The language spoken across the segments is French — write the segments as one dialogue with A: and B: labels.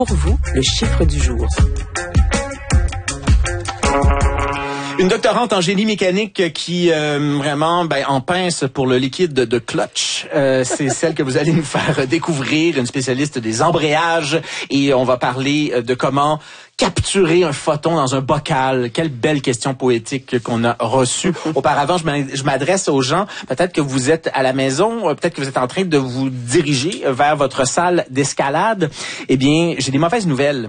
A: Pour vous, le chiffre du jour.
B: Une doctorante en génie mécanique qui vraiment en pince pour le liquide de clutch. C'est celle que vous allez nous faire découvrir, une spécialiste des embrayages. Et on va parler de comment capturer un photon dans un bocal. Quelle belle question poétique qu'on a reçue. Auparavant, je m'adresse aux gens. Peut-être que vous êtes à la maison, peut-être que vous êtes en train de vous diriger vers votre salle d'escalade. Eh bien, j'ai des mauvaises nouvelles.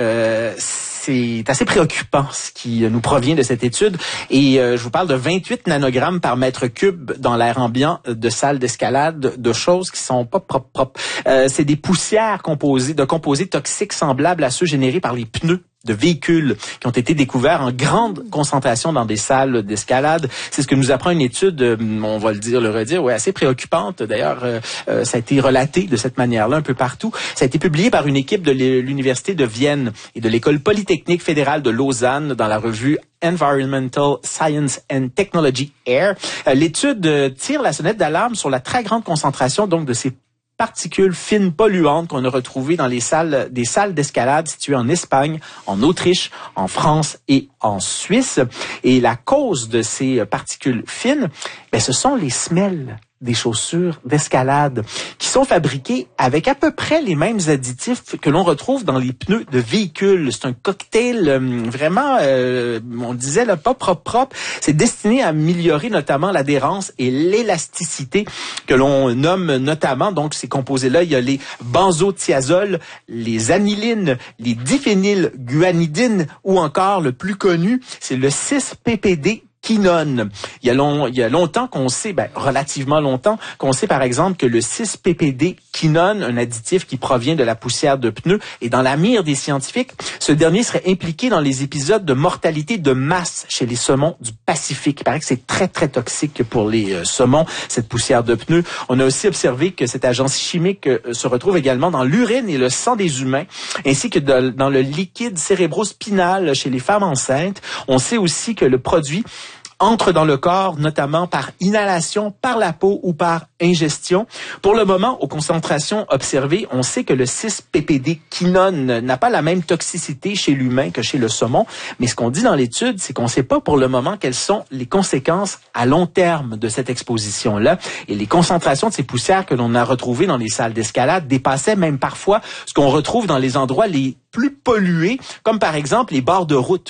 B: C'est assez préoccupant ce qui nous provient de cette étude et je vous parle de 28 nanogrammes par mètre cube dans l'air ambiant de salles d'escalade, de choses qui sont pas propres. C'est des poussières de composés toxiques semblables à ceux générés par les pneus de véhicules qui ont été découverts en grande concentration dans des salles d'escalade. C'est ce que nous apprend une étude, on va le redire, assez préoccupante. D'ailleurs, ça a été relaté de cette manière-là un peu partout. Ça a été publié par une équipe de l'Université de Vienne et de l'École polytechnique fédérale de Lausanne dans la revue Environmental Science and Technology Air. L'étude tire la sonnette d'alarme sur la très grande concentration donc de ces particules fines polluantes qu'on a retrouvées dans des salles d'escalade situées en Espagne, en Autriche, en France et en Suisse. Et la cause de ces particules fines, ce sont les semelles des chaussures d'escalade qui sont fabriquées avec à peu près les mêmes additifs que l'on retrouve dans les pneus de véhicules. C'est un cocktail vraiment, on disait pas propre. C'est destiné à améliorer notamment l'adhérence et l'élasticité que l'on nomme notamment, donc ces composés-là, il y a les benzothiazoles, les anilines, les diphénylguanidines ou encore le plus connu, c'est le 6-PPD quinone. Il y a longtemps qu'on sait, relativement longtemps, qu'on sait par exemple que le 6-PPD quinone, un additif qui provient de la poussière de pneus, est dans la mire des scientifiques. Ce dernier serait impliqué dans les épisodes de mortalité de masse chez les saumons du Pacifique. Il paraît que c'est très, très toxique pour les saumons, cette poussière de pneus. On a aussi observé que cet agent chimique se retrouve également dans l'urine et le sang des humains, ainsi que dans le liquide cérébrospinal chez les femmes enceintes. On sait aussi que le produit entre dans le corps, notamment par inhalation, par la peau ou par ingestion. Pour le moment, aux concentrations observées, on sait que le 6-PPD quinone n'a pas la même toxicité chez l'humain que chez le saumon. Mais ce qu'on dit dans l'étude, c'est qu'on ne sait pas pour le moment quelles sont les conséquences à long terme de cette exposition-là. Et les concentrations de ces poussières que l'on a retrouvées dans les salles d'escalade dépassaient même parfois ce qu'on retrouve dans les endroits les plus pollués, comme par exemple les bords de route.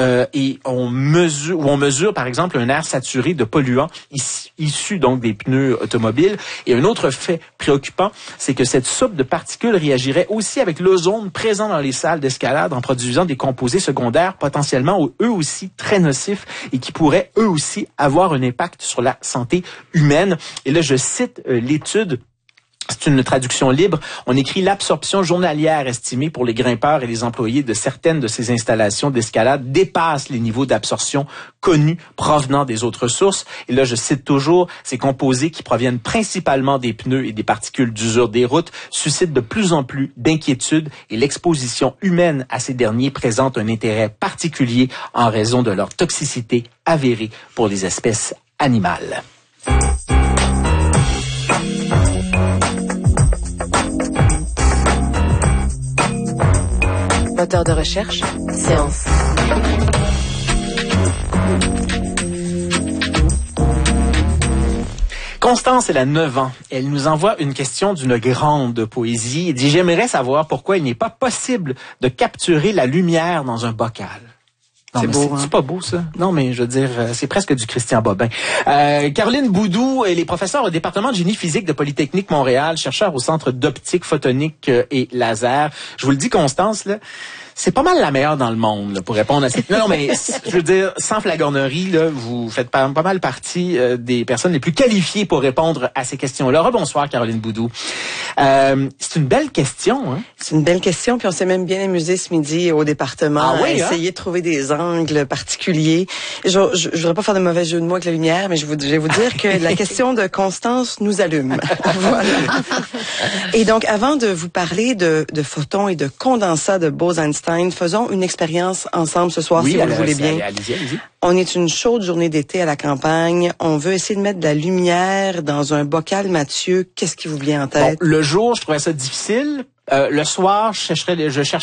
B: Et on mesure par exemple un air saturé de polluants issus donc des pneus automobiles. Et un autre fait préoccupant, c'est que cette soupe de particules réagirait aussi avec l'ozone présent dans les salles d'escalade en produisant des composés secondaires potentiellement eux aussi très nocifs et qui pourraient eux aussi avoir un impact sur la santé humaine. Et là, je cite l'étude. C'est une traduction libre. On écrit l'absorption journalière estimée pour les grimpeurs et les employés de certaines de ces installations d'escalade dépasse les niveaux d'absorption connus provenant des autres sources. Et là, je cite toujours, ces composés qui proviennent principalement des pneus et des particules d'usure des routes suscitent de plus en plus d'inquiétudes et l'exposition humaine à ces derniers présente un intérêt particulier en raison de leur toxicité avérée pour les espèces animales.
A: Moteur de recherche, Science.
B: Constance, elle a 9 ans. Elle nous envoie une question d'une grande poésie. Elle dit « J'aimerais savoir pourquoi il n'est pas possible de capturer la lumière dans un bocal. » C'est beau, hein? C'est pas beau, ça? Non, mais je veux dire, c'est presque du Christian Bobin. Caroline Boudou, elle est professeure au département de génie physique de Polytechnique Montréal, chercheur au Centre d'optique photonique et laser. Je vous le dis, Constance, là, c'est pas mal la meilleure dans le monde là, pour répondre à cette... Non, mais je veux dire, sans flagornerie, là, vous faites pas mal partie des personnes les plus qualifiées pour répondre à ces questions-là. Rebonsoir, Caroline Boudou. C'est une belle question, hein?
C: C'est une belle question, puis on s'est même bien amusé ce midi au département à essayer de trouver des angles particuliers. Je voudrais pas faire de mauvais jeu de mots avec la lumière, mais je vais vous dire que la question de Constance nous allume. Voilà. Et donc, avant de vous parler de photons et de condensats de Bose-Einstein, faisons une expérience ensemble ce soir, si vous le voulez bien.
B: Allez-y.
C: On est une chaude journée d'été à la campagne. On veut essayer de mettre de la lumière dans un bocal. Mathieu, qu'est-ce qui vous vient en tête?
B: Bon, le jour, je trouvais ça difficile. Le soir, je chercherais